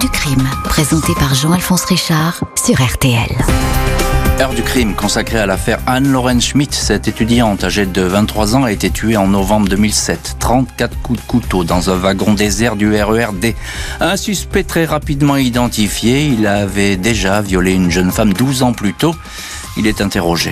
du crime, présenté par Jean-Alphonse Richard sur RTL. Heure du crime consacrée à l'affaire Anne-Lorraine Schmitt. Cette étudiante âgée de 23 ans a été tuée en novembre 2007. 34 coups de couteau dans un wagon désert du RERD. Un suspect très rapidement identifié. Il avait déjà violé une jeune femme 12 ans plus tôt. Il est interrogé.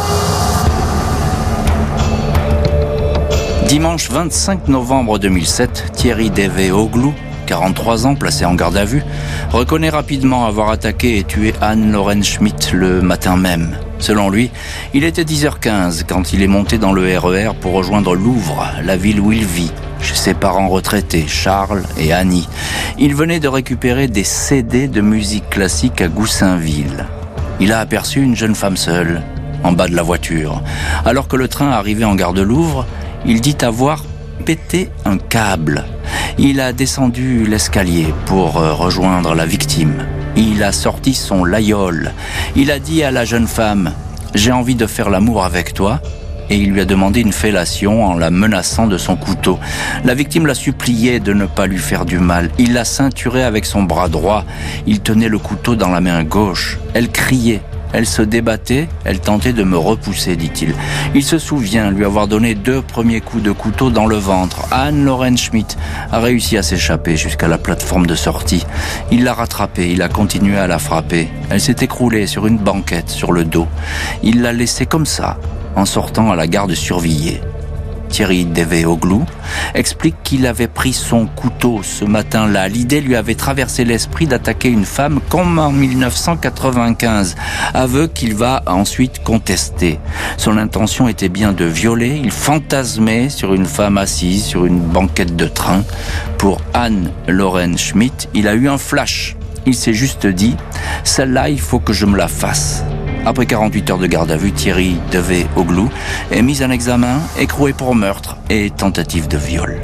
Dimanche 25 novembre 2007, Thierry Devé-Oglou, 43 ans, placé en garde à vue, reconnaît rapidement avoir attaqué et tué Anne-Lorraine Schmitt le matin même. Selon lui, il était 10h15 quand il est monté dans le RER pour rejoindre Louvres, la ville où il vit, chez ses parents retraités, Charles et Annie. Il venait de récupérer des CD de musique classique à Goussainville. Il a aperçu une jeune femme seule, en bas de la voiture. Alors que le train arrivait en gare de Louvres, il dit avoir pété un câble. Il a descendu l'escalier pour rejoindre la victime. Il a sorti son laïol. Il a dit à la jeune femme « J'ai envie de faire l'amour avec toi » et il lui a demandé une fellation en la menaçant de son couteau. La victime l'a supplié de ne pas lui faire du mal. Il l'a ceinturée avec son bras droit. Il tenait le couteau dans la main gauche. Elle criait. Elle se débattait, elle tentait de me repousser, dit-il. Il se souvient lui avoir donné 2 premiers coups de couteau dans le ventre. Anne-Lorraine Schmitt a réussi à s'échapper jusqu'à la plateforme de sortie. Il l'a rattrapée, il a continué à la frapper. Elle s'est écroulée sur une banquette, sur le dos. Il l'a laissée comme ça, en sortant à la gare de Survilliers. Thierry Devé-Oglou explique qu'il avait pris son couteau ce matin-là. L'idée lui avait traversé l'esprit d'attaquer une femme comme en 1995, aveu qu'il va ensuite contester. Son intention était bien de violer. Il fantasmait sur une femme assise sur une banquette de train. Pour Anne-Lorraine Schmitt, il a eu un flash. Il s'est juste dit « Celle-là, il faut que je me la fasse ». Après 48 heures de garde à vue, Thierry Devé-Oglou est mis en examen, écroué pour meurtre et tentative de viol.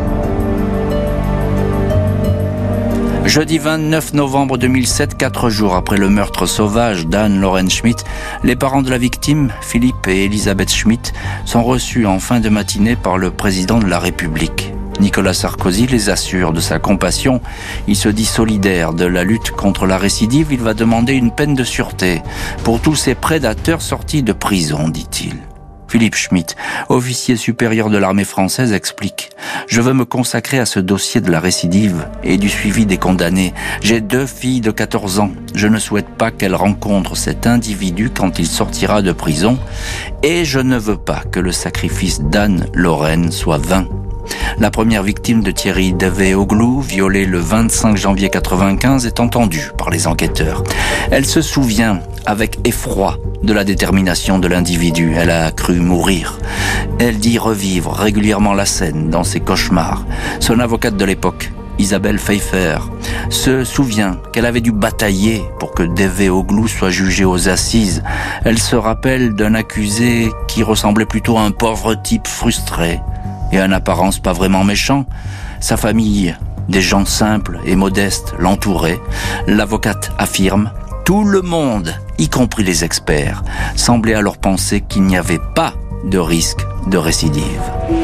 Jeudi 29 novembre 2007, 4 jours après le meurtre sauvage d'Anne-Lorraine Schmitt, les parents de la victime, Philippe et Elisabeth Schmitt, sont reçus en fin de matinée par le président de la République. Nicolas Sarkozy les assure de sa compassion. Il se dit solidaire de la lutte contre la récidive. Il va demander une peine de sûreté pour tous ces prédateurs sortis de prison, dit-il. Philippe Schmitt, officier supérieur de l'armée française, explique « Je veux me consacrer à ce dossier de la récidive et du suivi des condamnés. J'ai 2 filles de 14 ans. Je ne souhaite pas qu'elles rencontrent cet individu quand il sortira de prison et je ne veux pas que le sacrifice d'Anne-Lorraine soit vain. » La première victime de Thierry Devé-Oglou, violée le 25 janvier 1995, est entendue par les enquêteurs. Elle se souvient avec effroi de la détermination de l'individu. Elle a cru mourir. Elle dit revivre régulièrement la scène dans ses cauchemars. Son avocate de l'époque, Isabelle Pfeiffer, se souvient qu'elle avait dû batailler pour que Devé-Oglou soit jugé aux assises. Elle se rappelle d'un accusé qui ressemblait plutôt à un pauvre type frustré et en apparence pas vraiment méchant. Sa famille, des gens simples et modestes, l'entouraient. L'avocate affirme « Tout le monde, y compris les experts, semblait alors penser qu'il n'y avait pas de risque de récidive. »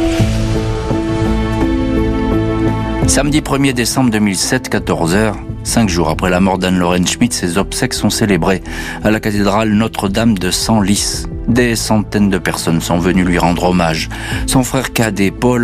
Samedi 1er décembre 2007, 14h, 5 jours après la mort d'Anne-Lorraine Schmitt, ses obsèques sont célébrées à la cathédrale Notre-Dame de Senlis. Des centaines de personnes sont venues lui rendre hommage. Son frère cadet, Paul